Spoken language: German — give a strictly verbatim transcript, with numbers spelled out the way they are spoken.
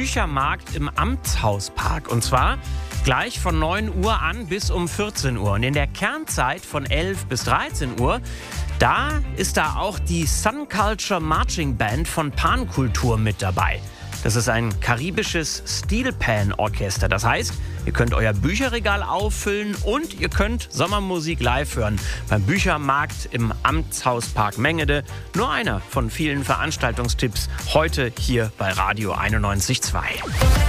Büchermarkt im Amtshauspark. Und zwar gleich von neun Uhr an bis um vierzehn Uhr. Und in der Kernzeit von elf bis dreizehn Uhr, da ist da auch die Sun Culture Marching Band von Pankultur mit dabei. Das ist ein karibisches Steelpan-Orchester. Das heißt, ihr könnt euer Bücherregal auffüllen und ihr könnt Sommermusik live hören beim Büchermarkt im Amtshauspark Mengede. Nur einer von vielen Veranstaltungstipps heute hier bei Radio einundneunzig Komma zwei.